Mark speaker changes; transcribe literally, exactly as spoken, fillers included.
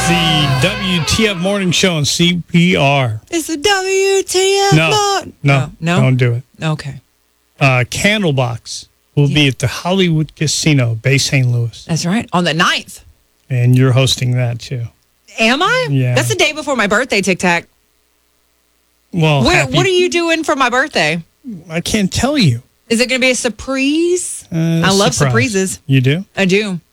Speaker 1: the W T F Morning Show on C P R.
Speaker 2: It's the W T F
Speaker 1: No,
Speaker 2: morning.
Speaker 1: no,
Speaker 2: no,
Speaker 1: don't do it.
Speaker 2: Okay,
Speaker 1: Uh, Candlebox will be at the Hollywood Casino, Bay Saint Louis.
Speaker 2: that's right. On the ninth.
Speaker 1: And you're hosting that, too.
Speaker 2: Am I?
Speaker 1: Yeah.
Speaker 2: That's the day before my birthday, Tic Tac.
Speaker 1: Well,
Speaker 2: Where,
Speaker 1: happy-
Speaker 2: what are you doing for my birthday?
Speaker 1: I can't tell you.
Speaker 2: Is it going to be a surprise?
Speaker 1: Uh,
Speaker 2: I love
Speaker 1: surprise.
Speaker 2: surprises.
Speaker 1: You do?
Speaker 2: I do.